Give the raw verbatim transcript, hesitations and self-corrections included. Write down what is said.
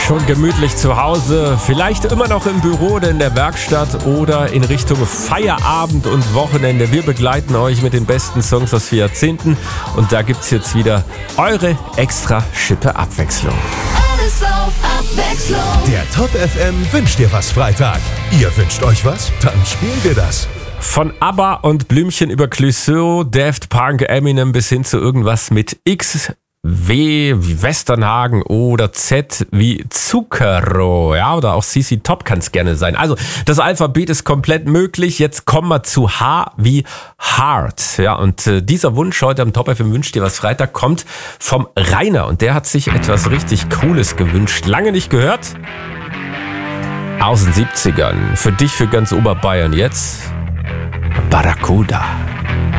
Schon gemütlich zu Hause, vielleicht immer noch im Büro oder in der Werkstatt oder in Richtung Feierabend und Wochenende. Wir begleiten euch mit den besten Songs aus vier Jahrzehnten und da gibt's jetzt wieder eure extra Schippe Abwechslung. Alles auf Abwechslung. Der Top F M wünscht dir was Freitag. Ihr wünscht euch was? Dann spielen wir das. Von ABBA und Blümchen über Clouseau, Daft Punk, Eminem bis hin zu irgendwas mit X, W wie Westernhagen oder Z wie Zucchero, ja, oder auch C C Top kann es gerne sein. Also das Alphabet ist komplett möglich. Jetzt kommen wir zu H wie Hard, ja, und äh, dieser Wunsch heute am Top F M wünscht dir was Freitag kommt vom Rainer und der hat sich etwas richtig Cooles gewünscht. Lange nicht gehört? Aus den siebzigern. Für dich, für ganz Oberbayern jetzt Barracuda.